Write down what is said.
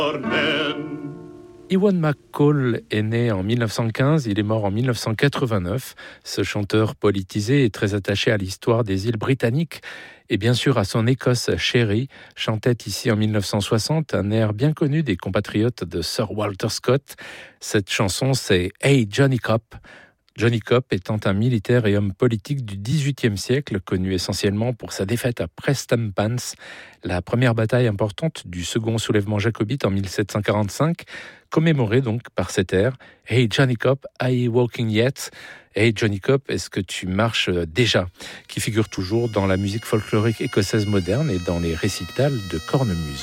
Ewan McCall est né en 1915, il est mort en 1989. Ce chanteur politisé est très attaché à l'histoire des îles britanniques et bien sûr à son Écosse chérie, chantait ici en 1960 un air bien connu des compatriotes de Sir Walter Scott. Cette chanson, c'est « Hey Johnny Cop ». Johnny Cop étant un militaire et homme politique du XVIIIe siècle, connu essentiellement pour sa défaite à Prestonpans, la première bataille importante du second soulèvement jacobite en 1745, commémorée donc par cet air « Hey Johnny Cop, are you walking yet ?» Hey Johnny Cop, est-ce que tu marches déjà ? Qui figure toujours dans la musique folklorique écossaise moderne et dans les récitals de cornemuse.